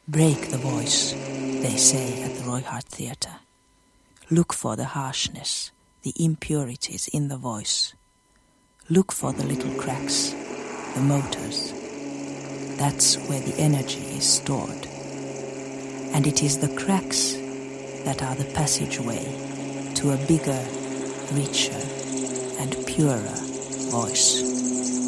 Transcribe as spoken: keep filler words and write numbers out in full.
Break the voice, they say at the Roy Hart Theatre. Look for the harshness, the impurities in the voice. Look for the little cracks, the motors. That's where the energy is stored. And it is the cracks that are the passageway to a bigger, richer, and purer voice.